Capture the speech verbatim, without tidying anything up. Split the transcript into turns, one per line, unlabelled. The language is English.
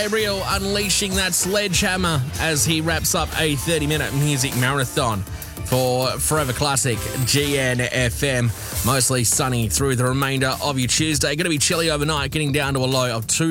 Gabriel unleashing that sledgehammer as he wraps up a thirty-minute music marathon for Forever Classic G N F M. Mostly sunny through the remainder of your Tuesday. Going to be chilly overnight, getting down to a low of two